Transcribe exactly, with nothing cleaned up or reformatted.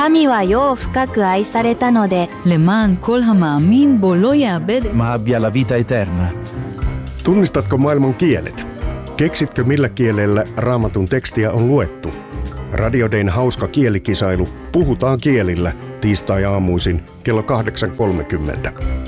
神は世を深く愛されたので למען כל המאמין בו לא יאבד. ma abbia la vita eterna. Tunnistatko maailman kielet? Keksitkö millä kielellä Raamatun tekstiä on luettu? Radio Dayn hauska kielikisailu Puhutaan kielillä tiistai-aamuisin kello kahdeksan kolmekymmentä.